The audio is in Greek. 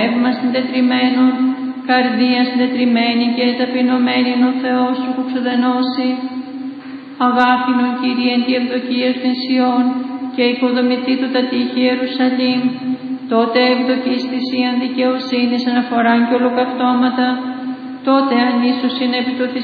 πνεύμα συντετριμένον, καρδία συντετριμένη και ταπεινωμένη εν ο Θεός σου που ξεδενώσει. Αγάπηνον Κύριε εν τη ευδοκία στην Σιών και οικοδομητή του τα τείχη Ιερουσαλήμ, τότε ευδοκής θυσίαν δικαιοσύνης αναφοράν και ολοκαυτώματα, τότε αν ίσως είναι επί το